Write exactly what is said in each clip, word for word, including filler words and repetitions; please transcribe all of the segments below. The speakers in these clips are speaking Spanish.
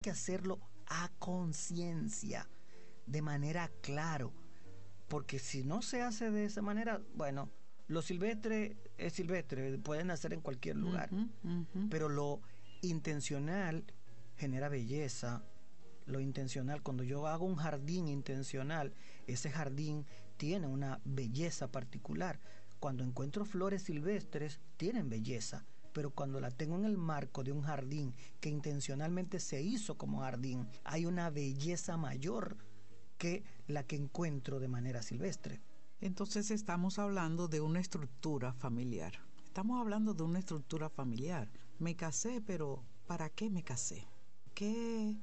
que hacerlo a conciencia, de manera claro, porque si no se hace de esa manera, bueno, lo silvestre es silvestre, pueden nacer en cualquier lugar, uh-huh, uh-huh. pero lo intencional genera belleza. Lo intencional, cuando yo hago un jardín intencional, ese jardín tiene una belleza particular. Cuando encuentro flores silvestres, tienen belleza, pero cuando la tengo en el marco de un jardín que intencionalmente se hizo como jardín, hay una belleza mayor que la que encuentro de manera silvestre. Entonces estamos hablando de una estructura familiar. Estamos hablando de una estructura familiar. Me casé, pero ¿para qué me casé? ¿Qué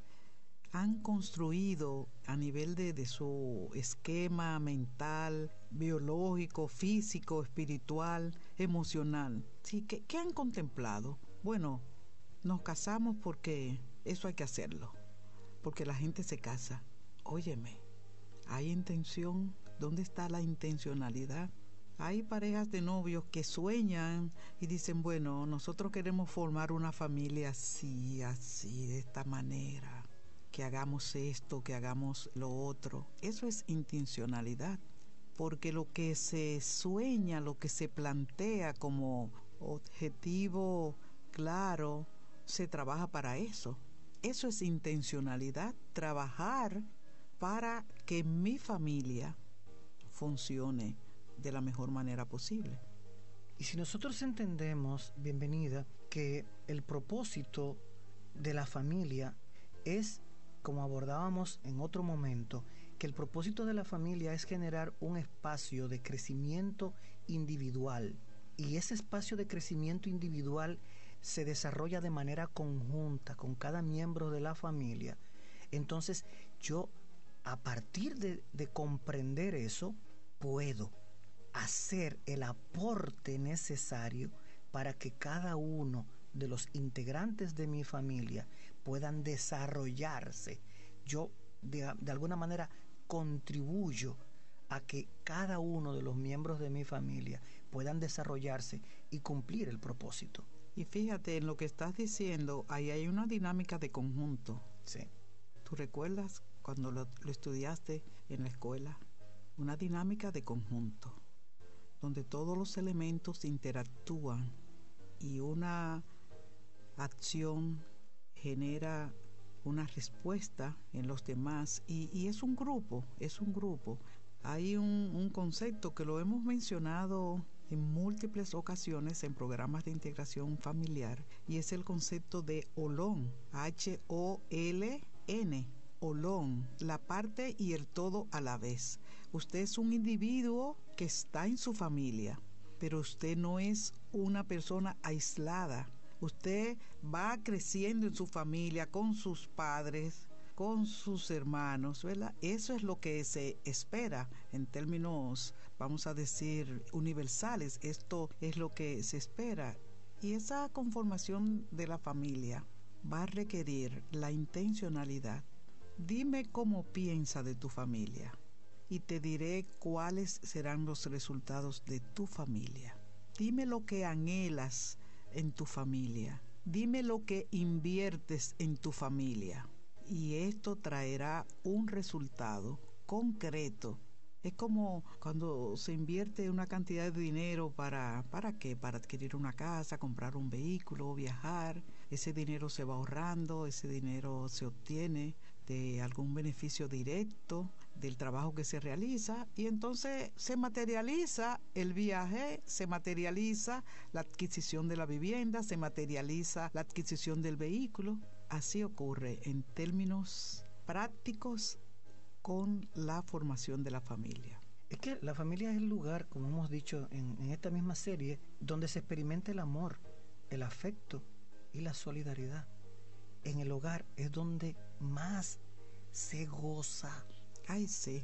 han construido a nivel de, de su esquema mental, biológico, físico, espiritual, emocional? ¿Sí? ¿Qué, qué han contemplado? Bueno, nos casamos porque eso hay que hacerlo, porque la gente se casa. Óyeme, ¿hay intención? ¿Dónde está la intencionalidad? Hay parejas de novios que sueñan y dicen, bueno, nosotros queremos formar una familia así, así, de esta manera, que hagamos esto, que hagamos lo otro. Eso es intencionalidad, porque lo que se sueña, lo que se plantea como objetivo claro, se trabaja para eso. Eso es intencionalidad, trabajar para que mi familia funcione de la mejor manera posible. Y si nosotros entendemos, bienvenida, que el propósito de la familia es, como abordábamos en otro momento, que el propósito de la familia es generar un espacio de crecimiento individual. Y ese espacio de crecimiento individual se desarrolla de manera conjunta con cada miembro de la familia. Entonces, yo, a partir de, de comprender eso, puedo hacer el aporte necesario para que cada uno de los integrantes de mi familia puedan desarrollarse. Yo de, de alguna manera contribuyo a que cada uno de los miembros de mi familia puedan desarrollarse y cumplir el propósito. Y fíjate, en lo que estás diciendo, ahí hay una dinámica de conjunto. Sí. ¿Tú recuerdas cuando lo, lo estudiaste en la escuela? Una dinámica de conjunto, donde todos los elementos interactúan y una acción genera una respuesta en los demás, y, y es un grupo, es un grupo. Hay un, un concepto que lo hemos mencionado en múltiples ocasiones en programas de integración familiar, y es el concepto de Olón, H O L N. Olón, la parte y el todo a la vez. Usted es un individuo que está en su familia, pero usted no es una persona aislada. Usted va creciendo en su familia con sus padres, con sus hermanos, ¿verdad? Eso es lo que se espera en términos, vamos a decir, universales. Esto es lo que se espera. Y esa conformación de la familia va a requerir la intencionalidad. Dime cómo piensa de tu familia y te diré cuáles serán los resultados de tu familia. Dime lo que anhelas en tu familia. Dime lo que inviertes en tu familia. Y esto traerá un resultado concreto. Es como cuando se invierte una cantidad de dinero para, ¿para qué? Para adquirir una casa, comprar un vehículo, viajar. Ese dinero se va ahorrando, ese dinero se obtiene de algún beneficio directo del trabajo que se realiza, y entonces se materializa el viaje, se materializa la adquisición de la vivienda, se materializa la adquisición del vehículo. Así ocurre en términos prácticos con la formación de la familia. Es que la familia es el lugar, como hemos dicho en, en esta misma serie, donde se experimenta el amor, el afecto y la solidaridad. En el hogar es donde más se goza. Ay, sí.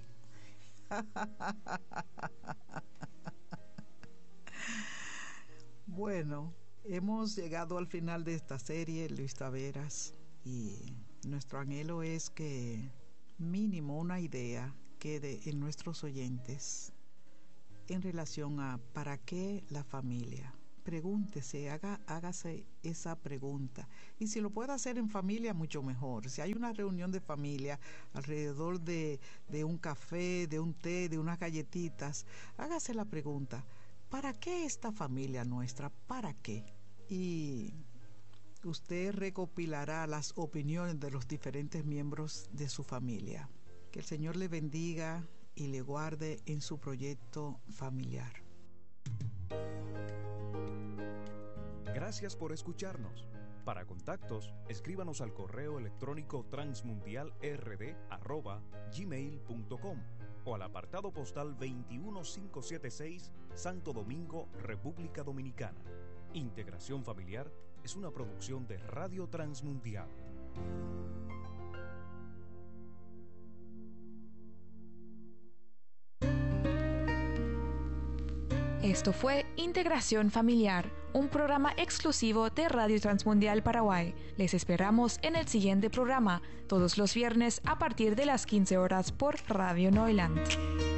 Bueno, hemos llegado al final de esta serie, Luis Taveras, y nuestro anhelo es que mínimo una idea quede en nuestros oyentes en relación a para qué la familia, pregúntese, haga, hágase esa pregunta. Y si lo puede hacer en familia, mucho mejor. Si hay una reunión de familia alrededor de, de un café, de un té, de unas galletitas, hágase la pregunta, ¿para qué esta familia nuestra? ¿Para qué? Y usted recopilará las opiniones de los diferentes miembros de su familia. Que el Señor le bendiga y le guarde en su proyecto familiar. Gracias por escucharnos. Para contactos, escríbanos al correo electrónico transmundialrd arroba gmail punto com o al apartado postal veintiuno mil quinientos setenta y seis, Santo Domingo, República Dominicana. Integración Familiar es una producción de Radio Transmundial. Esto fue Integración Familiar, un programa exclusivo de Radio Transmundial Paraguay. Les esperamos en el siguiente programa, todos los viernes a partir de las quince horas por Radio Neuland.